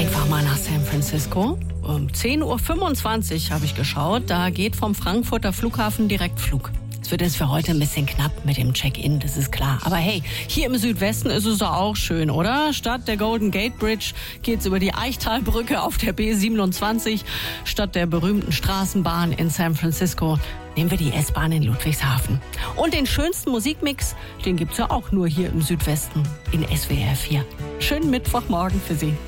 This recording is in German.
Einfach mal nach San Francisco. Um 10.25 Uhr habe ich geschaut. Da geht vom Frankfurter Flughafen Direktflug. Es wird jetzt für heute ein bisschen knapp mit dem Check-in, das ist klar. Aber hey, hier im Südwesten ist es doch auch schön, oder? Statt der Golden Gate Bridge geht's über die Eichtalbrücke auf der B27. Statt der berühmten Straßenbahn in San Francisco nehmen wir die S-Bahn in Ludwigshafen. Und den schönsten Musikmix, den gibt's ja auch nur hier im Südwesten in SWR 4. Schönen Mittwochmorgen für Sie.